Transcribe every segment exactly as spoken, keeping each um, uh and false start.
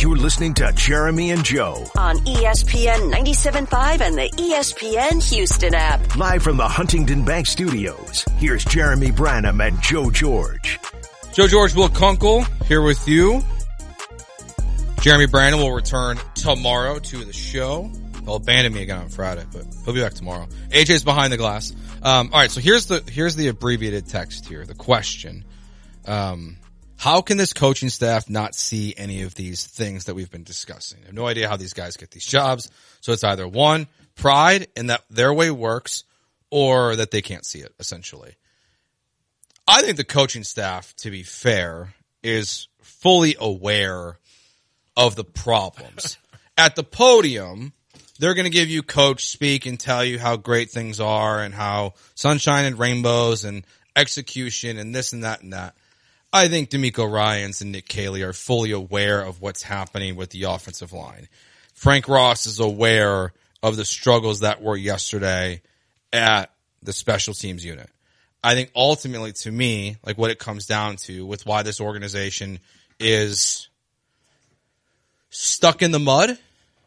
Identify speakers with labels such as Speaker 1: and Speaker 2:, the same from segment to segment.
Speaker 1: You're listening to Jeremy and Joe
Speaker 2: on E S P N ninety-seven point five and the E S P N Houston app.
Speaker 1: Live from the Huntington Bank Studios, here's Jeremy Branham and Joe George.
Speaker 3: Joe George, Will Kunkel here with you. Jeremy Branham will return tomorrow to the show. He'll abandon me again on Friday, but he'll be back tomorrow. A J's behind the glass. Um, all right, so here's the here's the abbreviated text here. The question: um, how can this coaching staff not see any of these things that we've been discussing? I have no idea how these guys get these jobs. So it's either one, pride in that their way works, or that they can't see it. Essentially, I think the coaching staff, to be fair, is fully aware of the problems. At the podium, they're going to give you coach speak and tell you how great things are and how sunshine and rainbows and execution and this and that and that. I think DeMeco Ryans and Nick Caley are fully aware of what's happening with the offensive line. Frank Ross is aware of the struggles that were yesterday at the special teams unit. I think ultimately, to me, like what it comes down to with why this organization is stuck in the mud,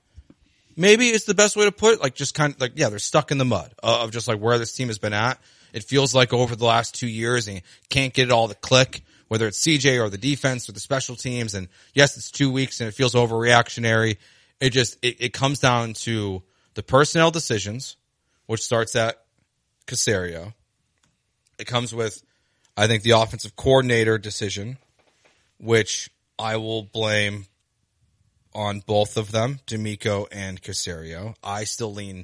Speaker 3: maybe it's the best way to put it. Like just kind of like, yeah, they're stuck in the mud of just like where this team has been at. It feels like over the last two years and you can't get it all to click, whether it's C J or the defense or the special teams. And yes, it's two weeks and it feels overreactionary. It just, it, it comes down to the personnel decisions, which starts at Caserio. It comes with, I think, the offensive coordinator decision, which I will blame on both of them, DeMeco and Caserio. I still lean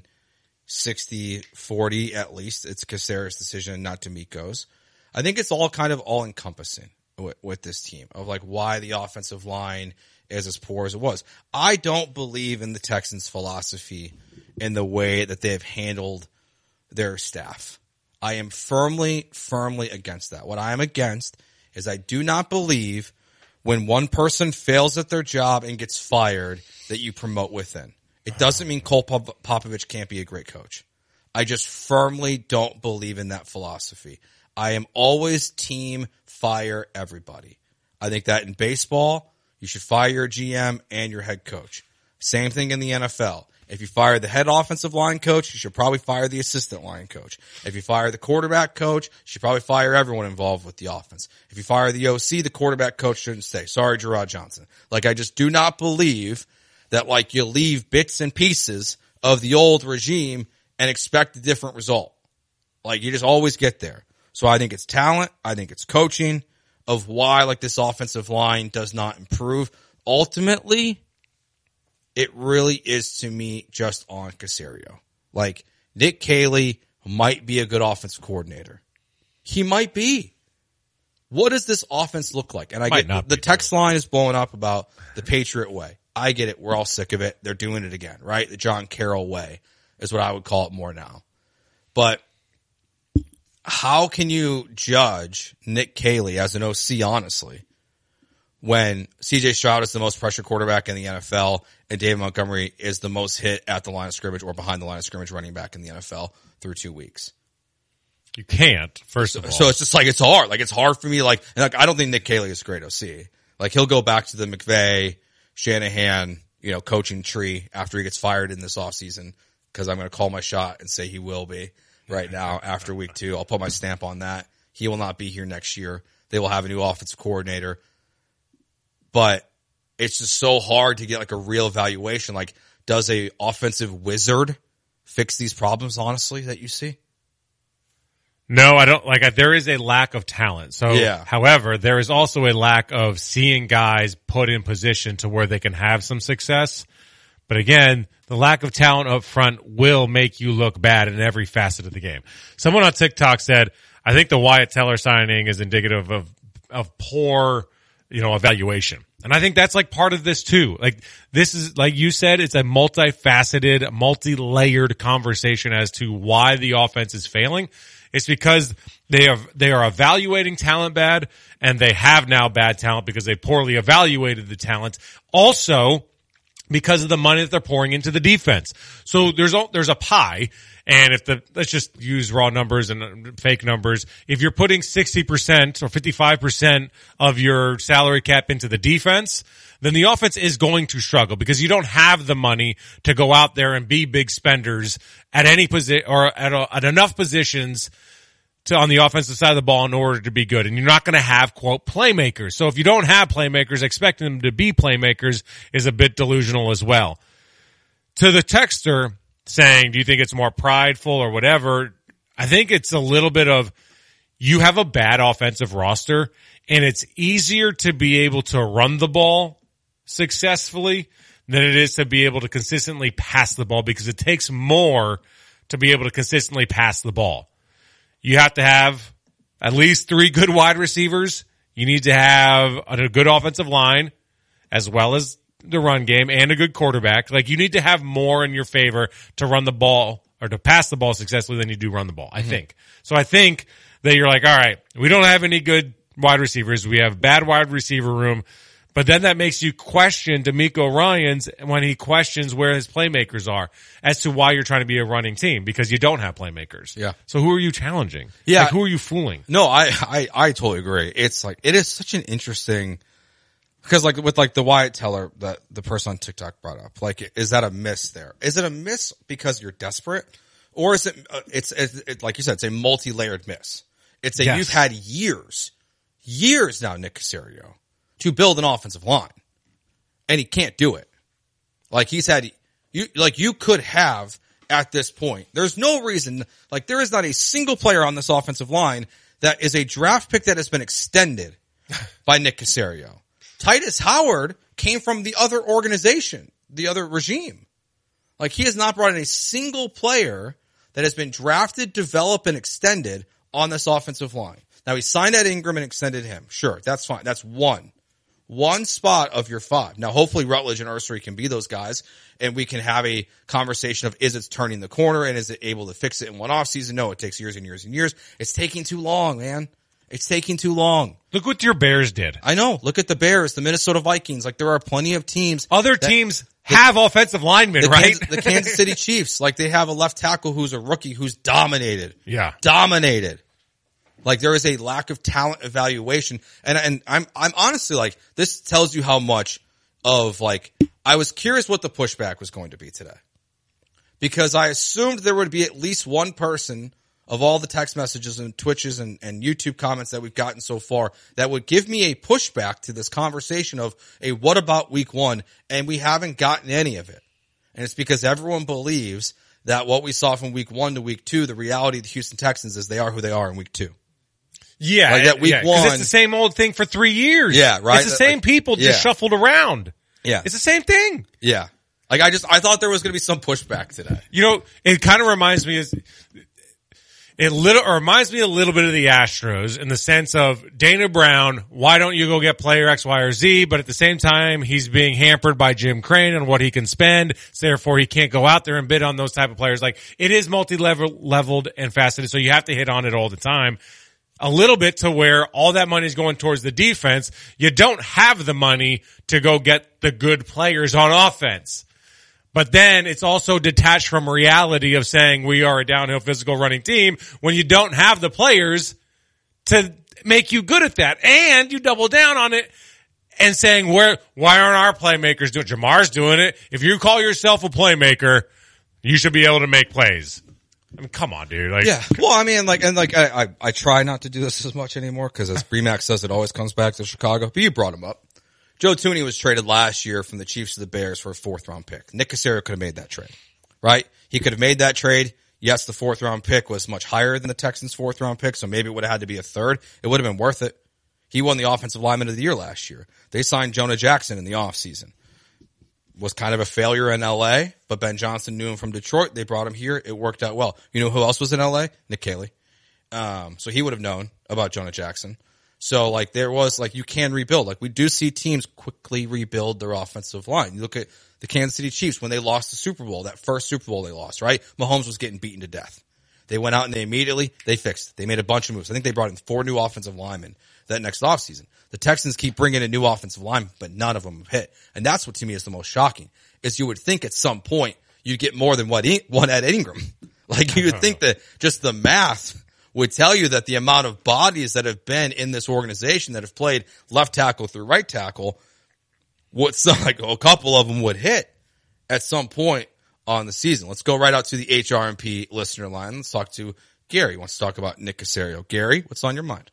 Speaker 3: sixty forty at least. It's Caserio's decision, not DeMeco's. I think it's all kind of all-encompassing with, with this team of like why the offensive line is as poor as it was. I don't believe in the Texans' philosophy in the way that they have handled their staff. I am firmly, firmly against that. What I am against is I do not believe when one person fails at their job and gets fired, that you promote within. It doesn't mean Cole Pop- Popovich can't be a great coach. I just firmly don't believe in that philosophy. I am always team fire everybody. I think that in baseball, you should fire your G M and your head coach. Same thing in the N F L. If you fire the head offensive line coach, you should probably fire the assistant line coach. If you fire the quarterback coach, you should probably fire everyone involved with the offense. If you fire the O C, the quarterback coach shouldn't stay. Sorry, Gerard Johnson. Like, I just do not believe that, like, you leave bits and pieces of the old regime and expect a different result. Like, you just always get there. So I think it's talent. I think it's coaching of why, like, this offensive line does not improve. Ultimately, it really is, to me, just on Caserio. Like, Nick Caley might be a good offensive coordinator. He might be. What does this offense look like? And I
Speaker 4: might
Speaker 3: get the text true. line is blowing up about the Patriot way. I get it. We're all sick of it. They're doing it again, right? The John Carroll way is what I would call it more now. But how can you judge Nick Caley as an O C, honestly, when C J Stroud is the most pressure quarterback in the N F L and David Montgomery is the most hit at the line of scrimmage or behind the line of scrimmage running back in the N F L through two weeks?
Speaker 4: You can't, first of all.
Speaker 3: So it's just like, it's hard. Like, it's hard for me. Like, and like, I don't think Nick Caley is a great O C. Like, he'll go back to the McVay, Shanahan, you know, coaching tree after he gets fired in this offseason, because I'm going to call my shot and say he will be right now after week two. I'll put my stamp on that. He will not be here next year. They will have a new offensive coordinator. But it's just so hard to get like a real evaluation. Like, does a offensive wizard fix these problems, honestly, that you see?
Speaker 4: No, I don't. Like, there is a lack of talent. So,
Speaker 3: yeah.
Speaker 4: However, there is also a lack of seeing guys put in position to where they can have some success. But again, the lack of talent up front will make you look bad in every facet of the game. Someone on TikTok said, I think the Wyatt Teller signing is indicative of, of poor, you know, evaluation. And I think that's like part of this too. Like, this is, like you said, it's a multifaceted, multi-layered conversation as to why the offense is failing. It's because they are, they are evaluating talent bad, and they have now bad talent because they poorly evaluated the talent. Also, because of the money that they're pouring into the defense. So there's a, there's a pie. And if the, let's just use raw numbers and fake numbers. If you're putting sixty percent or fifty-five percent of your salary cap into the defense, then the offense is going to struggle because you don't have the money to go out there and be big spenders at any position or at, a, at enough positions to on the offensive side of the ball in order to be good. And you're not going to have, quote, playmakers. So if you don't have playmakers, expecting them to be playmakers is a bit delusional as well. To the texter saying, do you think it's more prideful or whatever? I think it's a little bit of you have a bad offensive roster and it's easier to be able to run the ball successfully than it is to be able to consistently pass the ball because it takes more to be able to consistently pass the ball. You have to have at least three good wide receivers. You need to have a good offensive line as well as the run game and a good quarterback. Like you need to have more in your favor to run the ball or to pass the ball successfully than you do run the ball, I mm-hmm. think. So I think that you're like, all right, we don't have any good wide receivers. We have bad wide receiver room. But then that makes you question DeMeco Ryans when he questions where his playmakers are as to why you're trying to be a running team because you don't have playmakers.
Speaker 3: Yeah.
Speaker 4: So who are you challenging?
Speaker 3: Yeah.
Speaker 4: Like, who are you fooling?
Speaker 3: No, I, I, I totally agree. It's like, it is such an interesting, because like with like the Wyatt Teller that the person on TikTok brought up, like, is that a miss there? Is it a miss because you're desperate? Or is it, uh, it's, it's it, like you said, it's a multi-layered miss. It's a, yes. You've had years, years now, Nick Caserio, to build an offensive line. And he can't do it. Like he's had, you, like you could have at this point. There's no reason, like there is not a single player on this offensive line that is a draft pick that has been extended by Nick Caserio. Titus Howard came from the other organization, the other regime. Like he has not brought in a single player that has been drafted, developed, and extended on this offensive line. Now he signed Ed Ingram and extended him. Sure, that's fine. That's one. One spot of your five. Now, hopefully Rutledge and Ursery can be those guys, and we can have a conversation of is it turning the corner and is it able to fix it in one offseason? No, it takes years and years and years. It's taking too long, man. It's taking too long.
Speaker 4: Look what your Bears did.
Speaker 3: I know. Look at the Bears, the Minnesota Vikings. Like, there are plenty of teams.
Speaker 4: Other
Speaker 3: that,
Speaker 4: teams have the, offensive linemen,
Speaker 3: the
Speaker 4: right?
Speaker 3: Kansas, the Kansas City Chiefs. Like, they have a left tackle who's a rookie who's dominated.
Speaker 4: Yeah.
Speaker 3: Dominated. Like there is a lack of talent evaluation. And, and I'm, I'm honestly like, this tells you how much of like, I was curious what the pushback was going to be today. Because I assumed there would be at least one person of all the text messages and Twitches and, and YouTube comments that we've gotten so far that would give me a pushback to this conversation of a what about week one? And we haven't gotten any of it. And it's because everyone believes that what we saw from week one to week two, the reality of the Houston Texans is they are who they are in week two.
Speaker 4: Yeah,
Speaker 3: like that week
Speaker 4: yeah,
Speaker 3: one.
Speaker 4: It's the same old thing for three years.
Speaker 3: Yeah, right.
Speaker 4: It's the same
Speaker 3: like,
Speaker 4: people just
Speaker 3: yeah.
Speaker 4: shuffled around.
Speaker 3: Yeah.
Speaker 4: It's the same thing.
Speaker 3: Yeah. Like I just, I thought there was going to be some pushback today.
Speaker 4: You know, it kind of reminds me of, it little, or reminds me a little bit of the Astros in the sense of Dana Brown, why don't you go get player X, Y, or Z? But at the same time, he's being hampered by Jim Crane on what he can spend. So therefore he can't go out there and bid on those type of players. Like it is multi-level, leveled and faceted. So you have to hit on it all the time. A little bit to where all that money is going towards the defense. You don't have the money to go get the good players on offense. But then it's also detached from reality of saying we are a downhill physical running team when you don't have the players to make you good at that. And you double down on it and saying where, why aren't our playmakers doing it? Jamar's doing it. If you call yourself a playmaker, you should be able to make plays. I mean, come on, dude. Like,
Speaker 3: yeah. Well, I mean, like, and like, I, I, I try not to do this as much anymore because as Bremax says, it always comes back to Chicago. But you brought him up. Joe Thuney was traded last year from the Chiefs to the Bears for a fourth round pick. Nick Caserio could have made that trade, right? He could have made that trade. Yes, the fourth round pick was much higher than the Texans' fourth round pick, so maybe it would have had to be a third. It would have been worth it. He won the offensive lineman of the year last year. They signed Jonah Jackson in the offseason. Was kind of a failure in L A, but Ben Johnson knew him from Detroit. They brought him here. It worked out well. You know who else was in L A? Nick Caley. Um, so he would have known about Jonah Jackson. So like there was like you can rebuild. Like we do see teams quickly rebuild their offensive line. You look at the Kansas City Chiefs when they lost the Super Bowl, that first Super Bowl they lost, right? Mahomes was getting beaten to death. They went out and they immediately, they fixed it. They made a bunch of moves. I think they brought in four new offensive linemen. that next offseason. The Texans keep bringing in new offensive line, but none of them have hit. And that's what to me is the most shocking, is you would think at some point you'd get more than what one Ed Ingram. Like you would think that just the math would tell you that the amount of bodies that have been in this organization that have played left tackle through right tackle, what's like a couple of them would hit at some point on the season. Let's go right out to the H R M P listener line. Let's talk to Gary. He wants to talk about Nick Caserio. Gary, what's on your mind?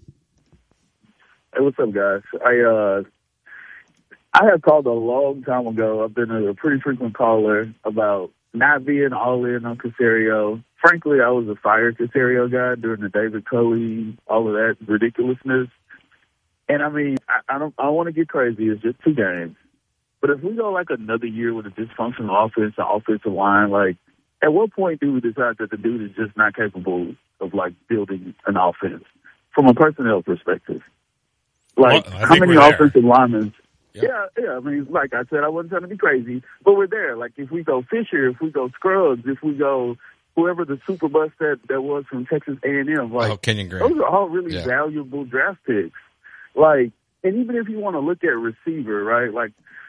Speaker 5: Hey, what's up, guys? I uh, I had called a long time ago. I've been a pretty frequent caller about not being all in on Caserio. Frankly, I was a fire Caserio guy during the David Coey, all of that ridiculousness. And I mean, I, I don't, I want to get crazy. It's just two games. But if we go like another year with a dysfunctional offense, the offensive line, like, at what point do we decide that the dude is just not capable of like building an offense from a personnel perspective? Like,
Speaker 4: well,
Speaker 5: how many
Speaker 4: we're
Speaker 5: offensive linemen?
Speaker 3: Yeah.
Speaker 5: yeah, yeah. I mean, like I said, I wasn't trying to be crazy, but we're there. Like, if we go Fisher, if we go Scruggs, if we go whoever the super bust that, that was from Texas A and M, like,
Speaker 3: oh, Kenyon Green.
Speaker 5: Those are all really
Speaker 3: yeah.
Speaker 5: valuable draft picks. Like, and even if you want to look at receiver, right, like,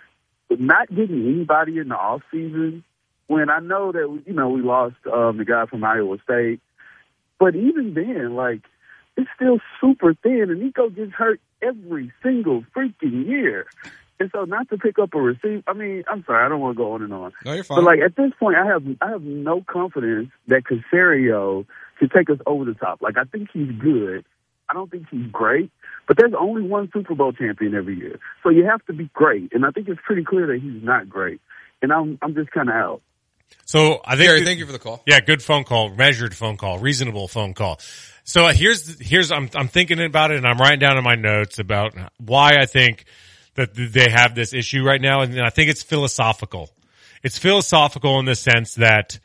Speaker 5: not getting anybody in the offseason, when I know that, you know, we lost um, the guy from Iowa State, but even then, like, it's still super thin, and Nico gets hurt every single freaking year. And so not to pick up a receiver, I mean, I'm sorry, I don't want to go on and on.
Speaker 3: No, you're fine.
Speaker 5: But, like, at this point, I have I have no confidence that Caserio can take us over the top. Like, I think he's good. I don't think he's great. But there's only one Super Bowl champion every year. So you have to be great. And I think it's pretty clear that he's not great. And I'm I'm just kind of out.
Speaker 4: So I think
Speaker 3: Gary, thank you for the call.
Speaker 4: Yeah, good phone call, measured phone call, reasonable phone call. So here's here's I'm I'm thinking about it, and I'm writing down in my notes about why I think that they have this issue right now, and I think it's philosophical. It's philosophical in the sense that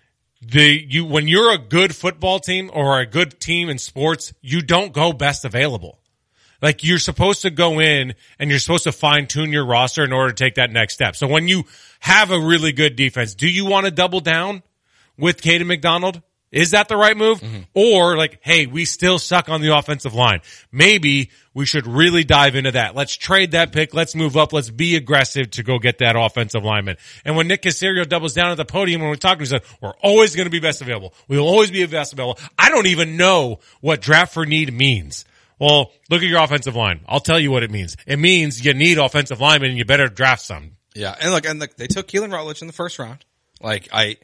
Speaker 4: the you when you're a good football team or a good team in sports, you don't go best available. Like, you're supposed to go in and you're supposed to fine tune your roster in order to take that next step. So when you have a really good defense, do you want to double down with Caden McDonald? Is that the right move? Mm-hmm. Or like, hey, we still suck on the offensive line. Maybe we should really dive into that. Let's trade that pick. Let's move up. Let's be aggressive to go get that offensive lineman. And when Nick Caserio doubles down at the podium when we talk to him, he said, we're always going to be best available. We will always be best available. I don't even know what draft for need means. Well, look at your offensive line. I'll tell you what it means. It means you need offensive linemen and you better draft some.
Speaker 3: Yeah. And look, and look, they took Keelan Rutledge in the first round. Like, I,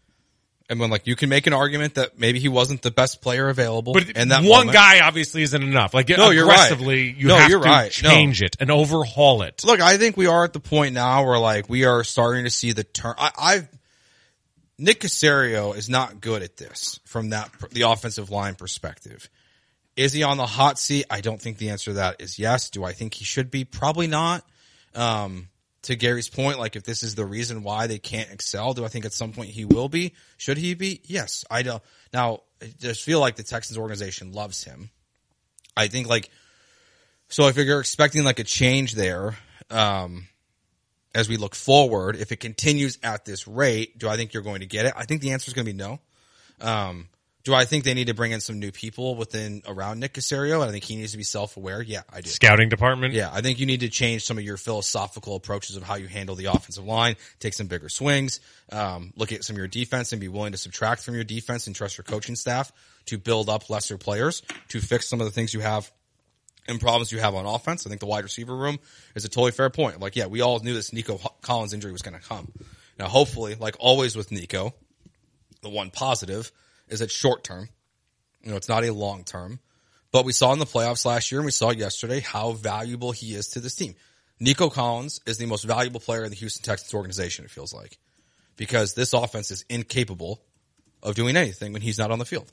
Speaker 3: and when like, you can make an argument that maybe he wasn't the best player available.
Speaker 4: But
Speaker 3: in that
Speaker 4: one
Speaker 3: moment.
Speaker 4: guy obviously isn't enough. Like,
Speaker 3: no,
Speaker 4: aggressively,
Speaker 3: you're right.
Speaker 4: you
Speaker 3: no,
Speaker 4: have
Speaker 3: you're
Speaker 4: to
Speaker 3: right.
Speaker 4: change
Speaker 3: no.
Speaker 4: it and overhaul it.
Speaker 3: Look, I think we are at the point now where like, we are starting to see the turn. I, I've, Nick Caserio is not good at this from that, the offensive line perspective. Is he on the hot seat? I don't think the answer to that is yes. Do I think he should be? Probably not. Um, to Gary's point, like if this is the reason why they can't excel, do I think at some point he will be? Should he be? Yes. I don't. Now, I just feel like the Texans organization loves him. I think like, so if you're expecting like a change there, um, as we look forward, if it continues at this rate, do I think you're going to get it? I think the answer is going to be no. Um, Do I think they need to bring in some new people within around Nick Caserio? I think he needs to be self-aware. Yeah, I do.
Speaker 4: Scouting department?
Speaker 3: Yeah, I think you need to change some of your philosophical approaches of how you handle the offensive line, take some bigger swings, um, look at some of your defense and be willing to subtract from your defense and trust your coaching staff to build up lesser players to fix some of the things you have and problems you have on offense. I think the wide receiver room is a totally fair point. Like, yeah, we all knew this Nico Collins injury was going to come. Now, hopefully, like always with Nico, the one positive is it's short term. You know, it's not a long term. But we saw in the playoffs last year and we saw yesterday how valuable he is to this team. Nico Collins is the most valuable player in the Houston Texans organization, it feels like. Because this offense is incapable of doing anything when he's not on the field.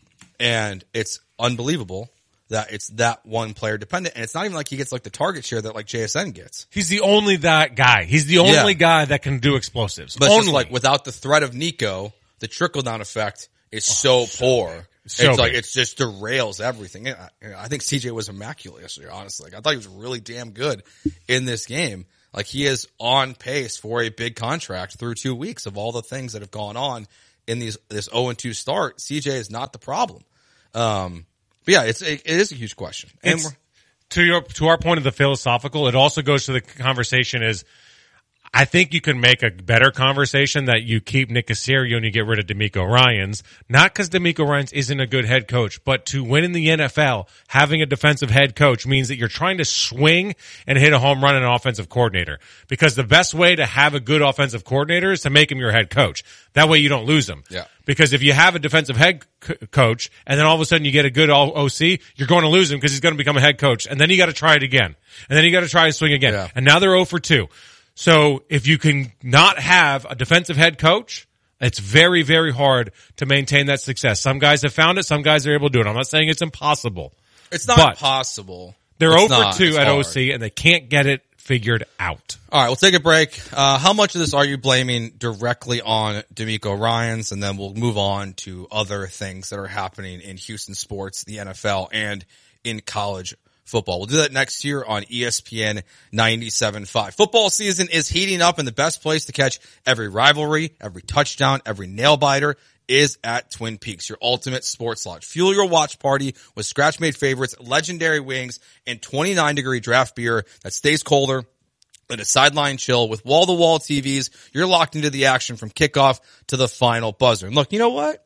Speaker 3: And it's unbelievable that it's that one player dependent. And it's not even like he gets like the target share that like J S N gets.
Speaker 4: He's the only that guy. He's the only
Speaker 3: Yeah.
Speaker 4: guy that can do explosives.
Speaker 3: But it's
Speaker 4: only.
Speaker 3: just like without the threat of Nico, the trickle down effect is so, so poor.
Speaker 4: So
Speaker 3: it's like,
Speaker 4: big.
Speaker 3: it's just derails everything. I, I think C J was immaculate yesterday, honestly. Like, I thought he was really damn good in this game. Like, he is on pace for a big contract through two weeks of all the things that have gone on in these, this oh and two start. C J is not the problem. Um, But yeah, it's it, it is a huge question. And
Speaker 4: It's-
Speaker 3: we're,
Speaker 4: To your to our point of the philosophical, it also goes to the conversation is I think you can make a better conversation that you keep Nick Caserio and you get rid of D'Amico Ryans, not because D'Amico Ryans isn't a good head coach, but to win in the N F L, having a defensive head coach means that you're trying to swing and hit a home run in an offensive coordinator, because the best way to have a good offensive coordinator is to make him your head coach. That way you don't lose him.
Speaker 3: Yeah.
Speaker 4: Because if you have a defensive head co- coach and then all of a sudden you get a good O C, you're going to lose him because he's going to become a head coach. And then you got to try it again. And then you got to try to swing again.
Speaker 3: Yeah.
Speaker 4: And now they're oh for two. So if you can not have a defensive head coach, it's very, very hard to maintain that success. Some guys have found it. Some guys are able to do it. I'm not saying it's impossible.
Speaker 3: it's not
Speaker 4: But
Speaker 3: impossible.
Speaker 4: They're
Speaker 3: It's
Speaker 4: oh for
Speaker 3: not.
Speaker 4: two
Speaker 3: It's
Speaker 4: at
Speaker 3: hard.
Speaker 4: O C and they can't get it figured out.
Speaker 3: All right, we'll take a break. Uh, how much of this are you blaming directly on D'Amico Ryans? And then we'll move on to other things that are happening in Houston sports, the N F L, and in college football. We'll do that next year on E S P N ninety-seven point five. Football season is heating up, and the best place to catch every rivalry, every touchdown, every nail biter is at Twin Peaks, your ultimate sports lodge. Fuel your watch party with scratch-made favorites, legendary wings, and twenty-nine degree draft beer that stays colder than a sideline chill. With wall-to-wall T Vs, you're locked into the action from kickoff to the final buzzer. And look, you know what?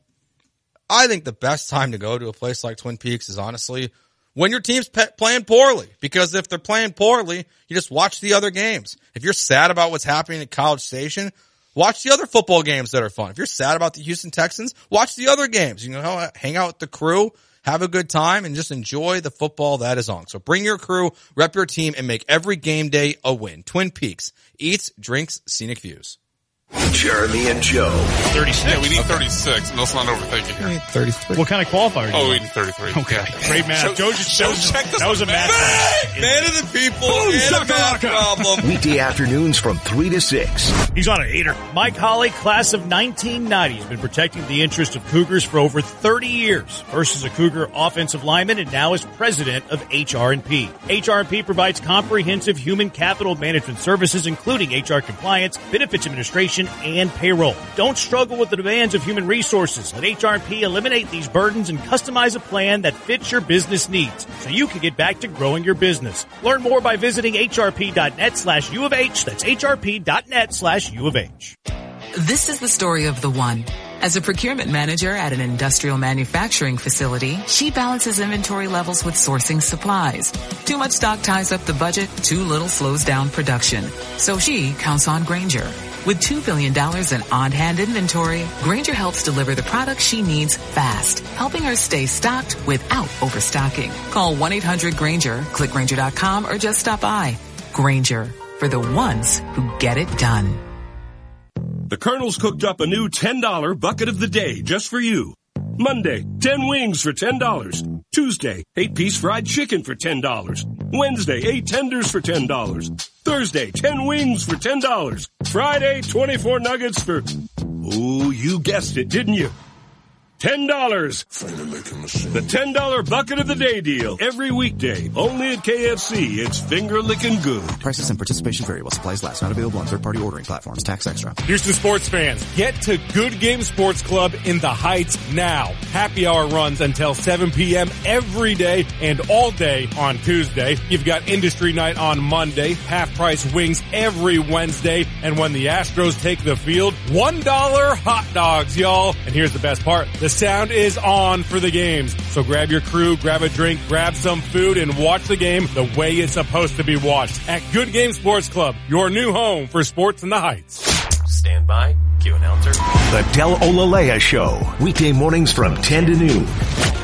Speaker 3: I think the best time to go to a place like Twin Peaks is honestly when your team's pe- playing poorly. Because if they're playing poorly, you just watch the other games. If you're sad about what's happening at College Station, watch the other football games that are fun. If you're sad about the Houston Texans, watch the other games. You know, hang out with the crew, have a good time, and just enjoy the football that is on. So bring your crew, rep your team, and make every game day a win. Twin Peaks. Eats, drinks, scenic views.
Speaker 1: Jeremy and Joe.
Speaker 6: thirty-six. Yeah, we need thirty-six. And let's not overthink it here.
Speaker 3: thirty-three.
Speaker 7: What kind of qualifier?
Speaker 6: Oh,
Speaker 7: you
Speaker 6: we
Speaker 7: want?
Speaker 6: need thirty-three.
Speaker 7: Okay.
Speaker 6: Yeah.
Speaker 7: Great math.
Speaker 6: Show-
Speaker 7: Joe just
Speaker 6: show-
Speaker 7: that was,
Speaker 6: check this
Speaker 7: that was a
Speaker 6: one.
Speaker 7: math class.
Speaker 3: Man of the people
Speaker 7: Boom,
Speaker 3: and a math
Speaker 7: shakalaka.
Speaker 3: problem.
Speaker 1: Weekday afternoons from three to six.
Speaker 7: He's on a hater. Mike Holly, class of nineteen ninety, has been protecting the interest of Cougars for over thirty years. First as a Cougar offensive lineman and now as president of H R and P. H R and P provides comprehensive human capital management services, including H R compliance, benefits administration, and payroll. Don't struggle with the demands of human resources. Let H R and P eliminate these burdens and customize a plan that fits your business needs so you can get back to growing your business. Learn more by visiting hrp.net slash U of H. That's hrp.net slash U of H.
Speaker 8: This is the story of the one. As a procurement manager at an industrial manufacturing facility, she balances inventory levels with sourcing supplies. Too much stock ties up the budget, too little slows down production. So she counts on Grainger. With two billion dollars in on-hand inventory, Grainger helps deliver the products she needs fast, helping her stay stocked without overstocking. Call one eight hundred Grainger, click Grainger dot com, or just stop by. Grainger, for the ones who get it done.
Speaker 9: The Colonel's cooked up a new ten dollar bucket of the day just for you. Monday, ten wings for ten dollars. Tuesday, eight piece fried chicken for ten dollars. Wednesday, eight tenders for ten dollars. Thursday, ten wings for ten dollars. Friday, twenty-four nuggets for, ooh, you guessed it, didn't you? ten dollars. The ten dollar bucket of the day deal. Every weekday. Only at K F C. It's finger licking good.
Speaker 10: Prices and participation vary while supplies last. Not available on third-party ordering platforms. Tax extra.
Speaker 11: Houston sports fans, get to Good Game Sports Club in the Heights now. Happy hour runs until seven p.m. every day and all day on Tuesday. You've got industry night on Monday, half-price wings every Wednesday, and when the Astros take the field, one dollar hot dogs, y'all. And here's the best part. The sound is on for the games. So grab your crew, grab a drink, grab some food, and watch the game the way it's supposed to be watched. At Good Game Sports Club, your new home for sports in the Heights.
Speaker 12: Stand by. Cue announcer.
Speaker 1: The Del Olalea Show. Weekday mornings from ten to noon.